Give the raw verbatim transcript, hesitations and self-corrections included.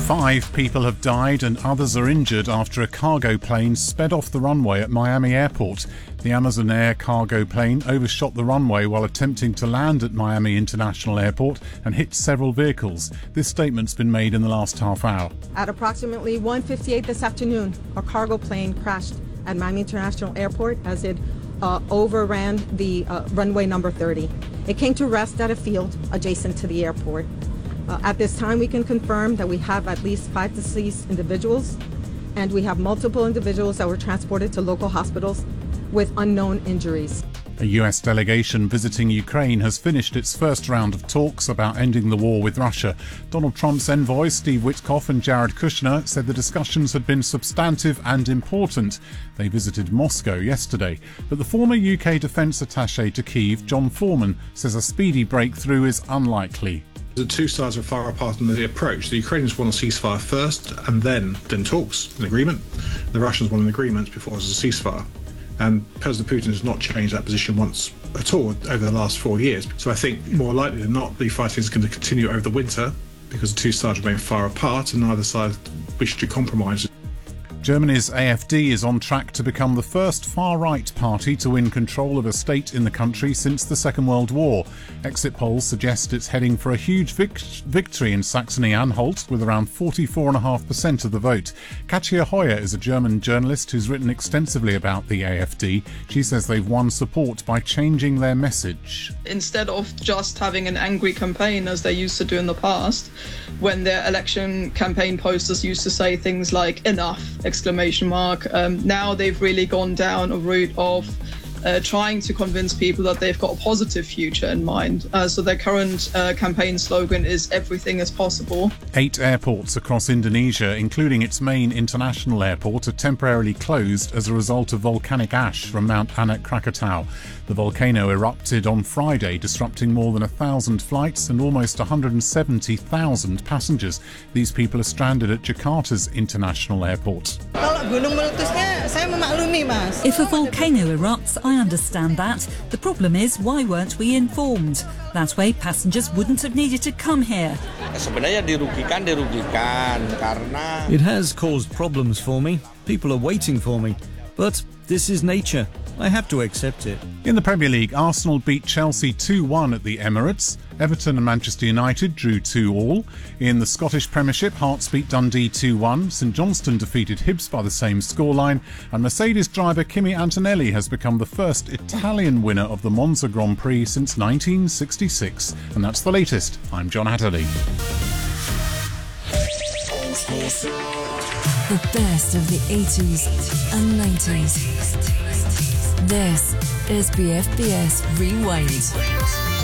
Five people have died and others are injured after a cargo plane sped off the runway at Miami Airport. The Amazon Air cargo plane overshot the runway while attempting to land at Miami International Airport and hit several vehicles. This statement's been made in the last half hour. At approximately one fifty-eight this afternoon, a cargo plane crashed at Miami International Airport as it uh, overran the uh, runway number thirty. It came to rest at a field adjacent to the airport. Uh, at this time, we can confirm that we have at least five deceased individuals, and we have multiple individuals that were transported to local hospitals with unknown injuries. A U S delegation visiting Ukraine has finished its first round of talks about ending the war with Russia. Donald Trump's envoys, Steve Witkoff and Jared Kushner, said the discussions had been substantive and important. They visited Moscow yesterday. But the former U K defence attaché to Kyiv, John Foreman, says a speedy breakthrough is unlikely. The two sides are far apart in the approach. The Ukrainians want a ceasefire first and then then talks, an agreement. The Russians want an agreement before there's a ceasefire. And President Putin has not changed that position once at all over the last four years. So I think more likely than not, the fighting is going to continue over the winter because the two sides remain far apart and neither side wish to compromise. Germany's A F D is on track to become the first far-right party to win control of a state in the country since the Second World War. Exit polls suggest it's heading for a huge vic- victory in Saxony-Anhalt with around forty-four point five percent of the vote. Katja Hoyer is a German journalist who's written extensively about the A F D. She says they've won support by changing their message. Instead of just having an angry campaign as they used to do in the past, when their election campaign posters used to say things like enough, exclamation mark. Um, now they've really gone down a route of uh, trying to convince people that they've got a positive future in mind. Uh, so their current uh, campaign slogan is everything is possible. Eight airports across Indonesia, including its main international airport, are temporarily closed as a result of volcanic ash from Mount Anak Krakatau. The volcano erupted on Friday, disrupting more than a thousand flights and almost one hundred seventy thousand passengers. These people are stranded at Jakarta's international airport. If a volcano erupts, I understand that. The problem is, why weren't we informed? That way, passengers wouldn't have needed to come here. It has caused problems for me. People are waiting for me. But this is nature. I have to accept it. In the Premier League, Arsenal beat Chelsea two one at the Emirates. Everton and Manchester United drew two all. In the Scottish Premiership, Hearts beat Dundee two one. St Johnstone defeated Hibs by the same scoreline. And Mercedes driver Kimi Antonelli has become the first Italian winner of the Monza Grand Prix since nineteen sixty-six. And that's the latest. I'm John Hatterley. The best of the eighties and nineties. This is B F B S Rewind.